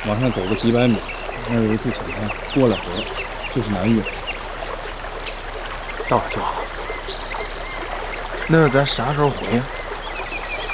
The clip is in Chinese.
往上走个几百米，那有一处浅滩，过了河就是南岳。 到了就好。那咱啥时候回呀？